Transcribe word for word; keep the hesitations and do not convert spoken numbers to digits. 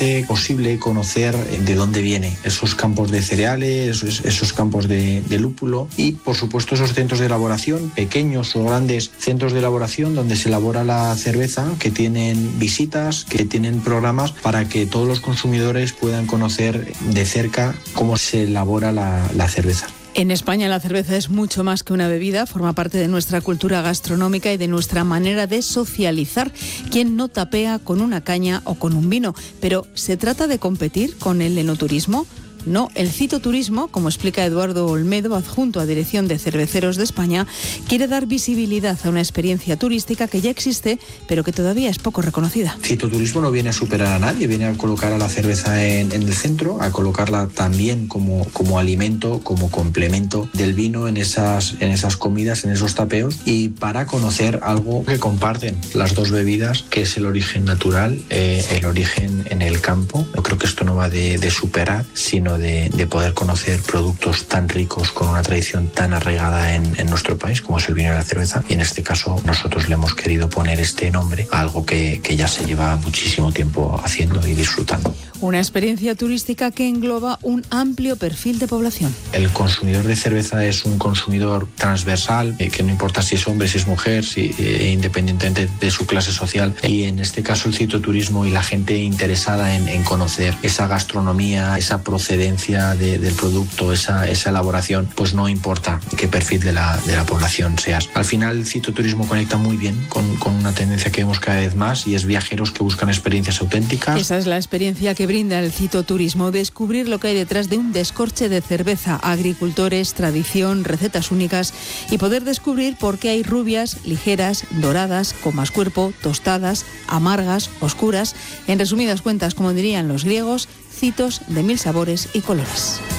hace posible conocer de dónde viene esos campos de cereales, esos, esos campos de, de lúpulo y, por supuesto, esos centros de elaboración, pequeños o grandes centros de elaboración donde se elabora la cerveza, que tienen visitas, que tienen programas para que todos los consumidores puedan conocer de cerca cómo se elabora la, la cerveza. En España la cerveza es mucho más que una bebida, forma parte de nuestra cultura gastronómica y de nuestra manera de socializar. ¿Quién no tapea con una caña o con un vino? Pero ¿se trata de competir con el enoturismo? No, el citoturismo, como explica Eduardo Olmedo, adjunto a Dirección de Cerveceros de España, quiere dar visibilidad a una experiencia turística que ya existe, pero que todavía es poco reconocida. Citoturismo no viene a superar a nadie, viene a colocar a la cerveza en, en el centro, a colocarla también como, como alimento, como complemento del vino en esas, en esas comidas, en esos tapeos, y para conocer algo que comparten las dos bebidas, que es el origen natural, eh, el origen en el campo. Yo creo que esto no va de, de superar, sino De, de poder conocer productos tan ricos con una tradición tan arraigada en, en nuestro país como es el vino y la cerveza, y en este caso nosotros le hemos querido poner este nombre a algo que, que ya se lleva muchísimo tiempo haciendo y disfrutando. Una experiencia turística que engloba un amplio perfil de población. El consumidor de cerveza es un consumidor transversal, eh, que no importa si es hombre, si es mujer, si, eh, independientemente de su clase social, y en este caso el citoturismo y la gente interesada en, en conocer esa gastronomía, esa procedencia de, del producto, esa, esa elaboración, pues no importa qué perfil de la, de la población seas. Al final el citoturismo conecta muy bien con, con una tendencia que vemos cada vez más, y es viajeros que buscan experiencias auténticas. Esa es la experiencia que brinda el citoturismo, descubrir lo que hay detrás de un descorche de cerveza, agricultores, tradición, recetas únicas, y poder descubrir por qué hay rubias, ligeras, doradas, con más cuerpo, tostadas, amargas, oscuras. En resumidas cuentas, como dirían los griegos, citos de mil sabores y colores.